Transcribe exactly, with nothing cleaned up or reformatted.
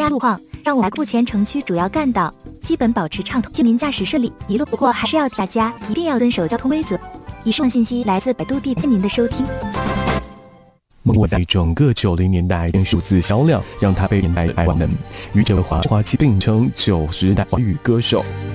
压路况，让我来目前城区主要干道基本保持畅通，祝您驾驶顺利，一路不过还是要大家一定要遵守交通规则。以上信息来自百度地，谢谢您的收听。 我在整个九零年代，数字销量让他被年代爱玩们与这华花期并称九十代华语歌手。